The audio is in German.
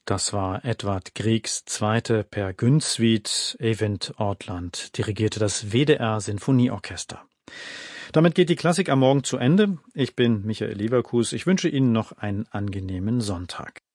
Das war Edvard Griegs zweite Per Gynt-Suite. Eyvind Ortland dirigierte das WDR Sinfonieorchester. Damit geht die Klassik am Morgen zu Ende. Ich bin Michael Leverkus. Ich wünsche Ihnen noch einen angenehmen Sonntag.